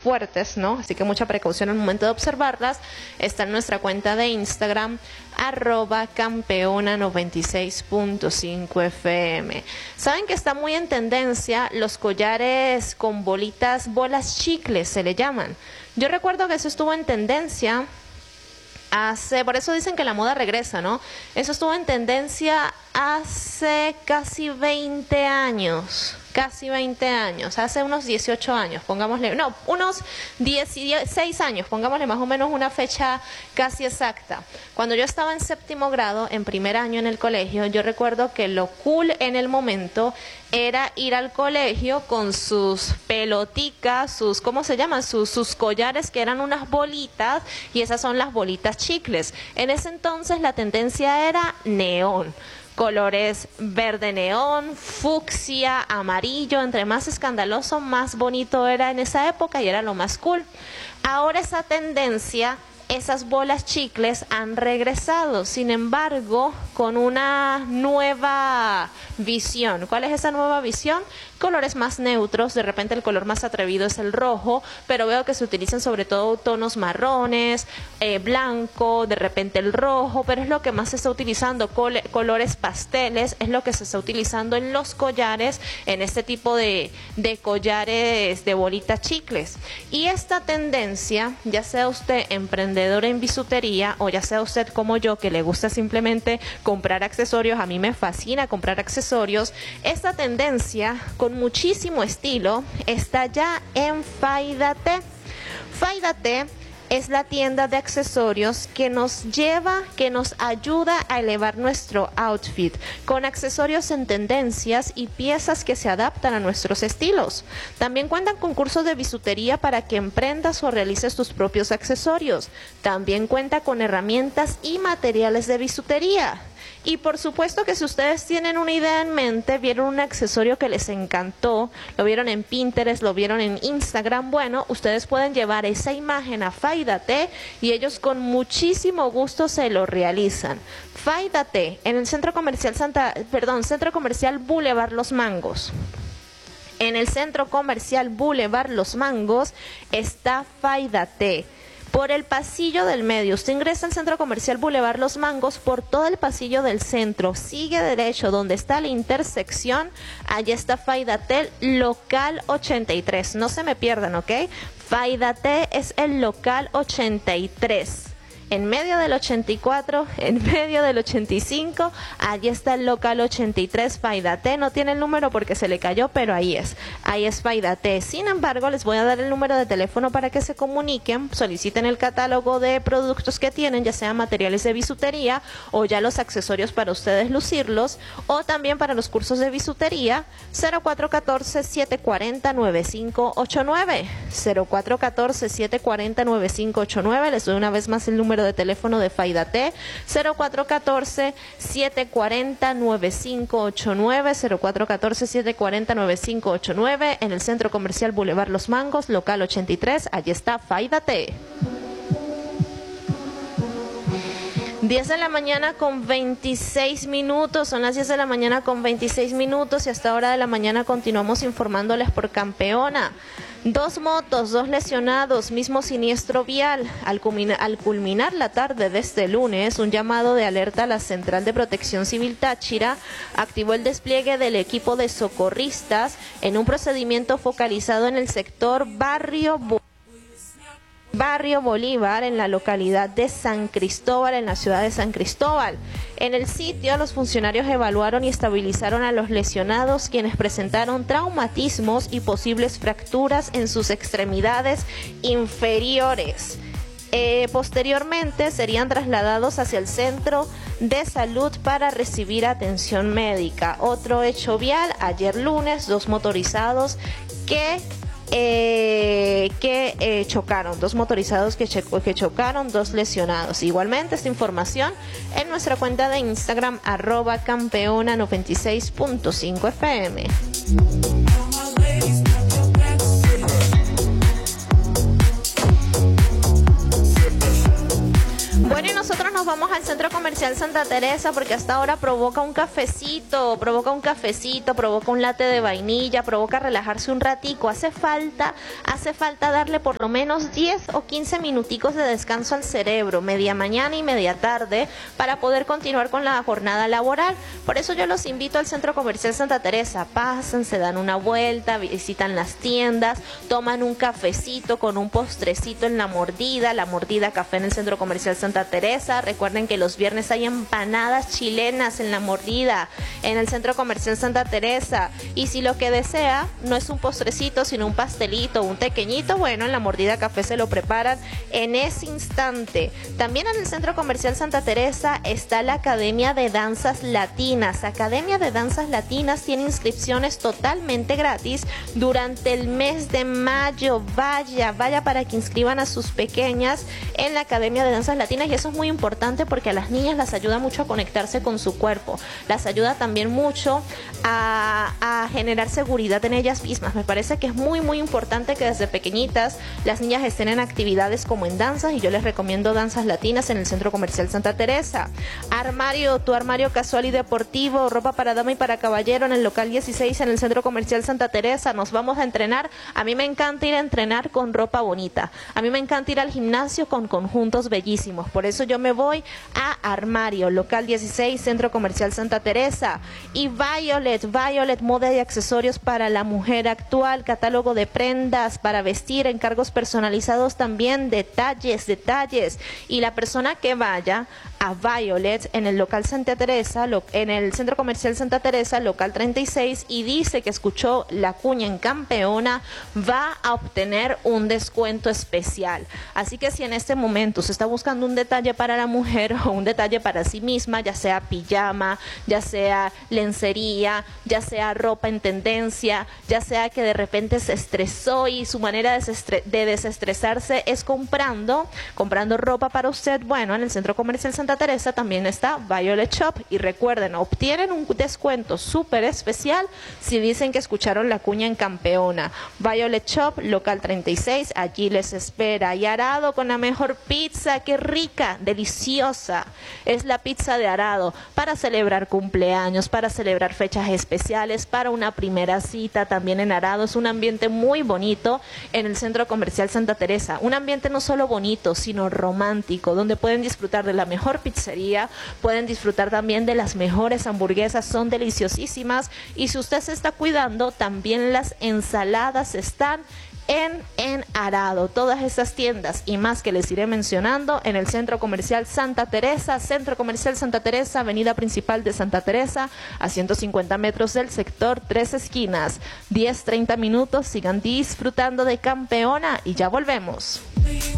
fuertes, ¿no? Así que mucha precaución al momento de observarlas. Está en nuestra cuenta de Instagram, @campeona96.5fm. Saben que está muy en tendencia los collares con bolas chicles, se le llaman. Yo recuerdo que eso estuvo en tendencia por eso dicen que la moda regresa, ¿no? Eso estuvo en tendencia hace casi 20 años, hace unos 18 años, unos 16 años, pongámosle más o menos una fecha casi exacta. Cuando yo estaba en séptimo grado, en primer año en el colegio, yo recuerdo que lo cool en el momento era ir al colegio con sus peloticas, ¿cómo se llaman? Sus collares, que eran unas bolitas, y esas son las bolitas chicles. En ese entonces la tendencia era neón. Colores verde neón, fucsia, amarillo, entre más escandaloso, más bonito era en esa época y era lo más cool. Ahora esa tendencia, esas bolas chicles han regresado, sin embargo, con una nueva visión. ¿Cuál es esa nueva visión? Colores más neutros, de repente el color más atrevido es el rojo, pero veo que se utilizan sobre todo tonos marrones, blanco, de repente el rojo, pero es lo que más se está utilizando, colores pasteles, es lo que se está utilizando en los collares, en este tipo de collares de bolitas chicles. Y esta tendencia, ya sea usted emprendedor en bisutería o ya sea usted como yo que le gusta simplemente comprar accesorios, a mí me fascina comprar accesorios, esta tendencia con muchísimo estilo está ya en Faidate. Faidate es la tienda de accesorios que nos ayuda a elevar nuestro outfit con accesorios en tendencias y piezas que se adaptan a nuestros estilos. También cuentan con cursos de bisutería para que emprendas o realices tus propios accesorios. También cuenta con herramientas y materiales de bisutería. Y por supuesto que si ustedes tienen una idea en mente, vieron un accesorio que les encantó, lo vieron en Pinterest, lo vieron en Instagram, bueno, ustedes pueden llevar esa imagen a Faidate y ellos con muchísimo gusto se lo realizan. Faidate, en el Centro Comercial Boulevard Los Mangos. En el Centro Comercial Boulevard Los Mangos está Faidate. Por el pasillo del medio, usted ingresa al Centro Comercial Boulevard Los Mangos, por todo el pasillo del centro, sigue derecho donde está la intersección, allí está Faidate local 83, no se me pierdan, ¿ok? Faidate es el local 83. En medio del 84, en medio del 85, allí está el local 83 Faidate. No tiene el número porque se le cayó, pero ahí es Faidate. Sin embargo, les voy a dar el número de teléfono para que se comuniquen, soliciten el catálogo de productos que tienen, ya sean materiales de bisutería o ya los accesorios para ustedes lucirlos, o también para los cursos de bisutería. 0414-740-9589. 0414-740-9589. Les doy una vez más el número de teléfono de Faidate, 0414-740-9589, 0414-740-9589, en el Centro Comercial Boulevard Los Mangos, local 83, allí está Faidate. 10 de la mañana con 26 minutos, son las 10 de la mañana con 26 minutos y hasta hora de la mañana continuamos informándoles por Campeona. 2 motos, 2 lesionados, mismo siniestro vial. Al culminar la tarde de este lunes, un llamado de alerta a la Central de Protección Civil Táchira activó el despliegue del equipo de socorristas en un procedimiento focalizado en el sector Barrio Bolívar, en la localidad de San Cristóbal, en la ciudad de San Cristóbal. En el sitio, los funcionarios evaluaron y estabilizaron a los lesionados, quienes presentaron traumatismos y posibles fracturas en sus extremidades inferiores. Posteriormente serían trasladados hacia el centro de salud para recibir atención médica. Otro hecho vial, ayer lunes, 2 motorizados que chocaron, 2 motorizados que chocaron, 2 lesionados. Igualmente esta información en nuestra cuenta de Instagram @campeona96.5fm. Bueno, y nosotros nos vamos al Centro Comercial Santa Teresa porque hasta ahora provoca un cafecito, provoca un latte de vainilla, provoca relajarse un ratico. Hace falta darle por lo menos 10 o 15 minuticos de descanso al cerebro, media mañana y media tarde, para poder continuar con la jornada laboral. Por eso yo los invito al Centro Comercial Santa Teresa. Pasan, se dan una vuelta, visitan las tiendas, toman un cafecito con un postrecito en la mordida café en el Centro Comercial Santa Teresa. Recuerden que los viernes hay empanadas chilenas en la mordida en el Centro Comercial Santa Teresa. Y si lo que desea no es un postrecito, sino un pastelito, un tequeñito, bueno, en la mordida café se lo preparan en ese instante. También en el Centro Comercial Santa Teresa está la Academia de Danzas Latinas. Academia de Danzas Latinas tiene inscripciones totalmente gratis durante el mes de mayo. Vaya para que inscriban a sus pequeñas en la Academia de Danzas Latinas, y eso es muy importante porque a las niñas las ayuda mucho a conectarse con su cuerpo, las ayuda también mucho a generar seguridad en ellas mismas. Me parece que es muy importante que desde pequeñitas las niñas estén en actividades como en danzas, y yo les recomiendo Danzas Latinas en el Centro Comercial Santa Teresa. Tu armario casual y deportivo, ropa para dama y para caballero en el local 16 en el Centro Comercial Santa Teresa. Nos vamos a entrenar. A mí me encanta ir a entrenar con ropa bonita. A mí me encanta ir al gimnasio con conjuntos bellísimos. Por eso yo me voy a Armario, local 16, Centro Comercial Santa Teresa. Y Violet, moda y accesorios para la mujer actual, catálogo de prendas para vestir, encargos personalizados también, detalles. Y la persona que vaya a Violet en el local Santa Teresa, en el Centro Comercial Santa Teresa, local 36, y dice que escuchó la cuña en Campeona, va a obtener un descuento especial. Así que si en este momento se está buscando un detalle para la mujer o un detalle para sí misma, ya sea pijama, ya sea lencería, ya sea ropa en tendencia, ya sea que de repente se estresó y su manera de desestresarse es comprando ropa para usted, bueno, en el Centro Comercial Santa Teresa también está Violet Shop, y recuerden, obtienen un descuento súper especial si dicen que escucharon la cuña en Campeona. Violet Shop, local 36, allí les espera. Y Arado con la mejor pizza, qué rica, deliciosa es la pizza de Arado, para celebrar cumpleaños, para celebrar fechas especiales, para una primera cita. También en Arado es un ambiente muy bonito en el Centro Comercial Santa Teresa, un ambiente no solo bonito sino romántico, donde pueden disfrutar de la mejor pizzería, pueden disfrutar también de las mejores hamburguesas, son deliciosísimas. Y si usted se está cuidando, también las ensaladas están en Arado. Todas estas tiendas y más que les iré mencionando en el Centro Comercial Santa Teresa, avenida principal de Santa Teresa, a 150 metros del sector Tres Esquinas. 10-30 minutos, sigan disfrutando de Campeona y ya volvemos.